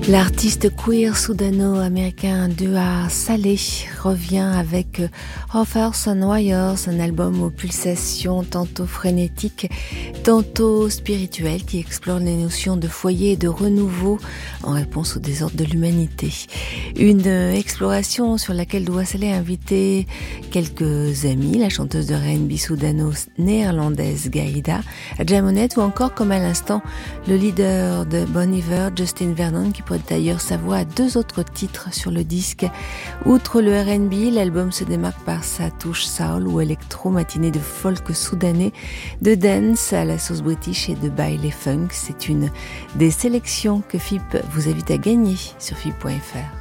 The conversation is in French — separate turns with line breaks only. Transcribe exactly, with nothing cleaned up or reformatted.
L'artiste queer soudano-américain Dua Saleh revient avec Of Earth and Wires, un album aux pulsations tantôt frénétiques, tantôt spirituelles, qui explore les notions de foyer et de renouveau en réponse au désordre de l'humanité. Une exploration sur laquelle Dua Saleh a invité quelques amis, la chanteuse de R and B soudano-néerlandaise Gaïda, Jamonet, ou encore, comme à l'instant, le leader de Bon Iver, Justin Vernon, qui prête d'ailleurs sa voix à deux autres titres sur le disque. Outre le R and B, l'album se démarque par sa touche soul ou électro matinée de folk soudanais, de dance à la sauce british et de baile funk. C'est une des sélections que F I P vous invite à gagner sur F I P point F R.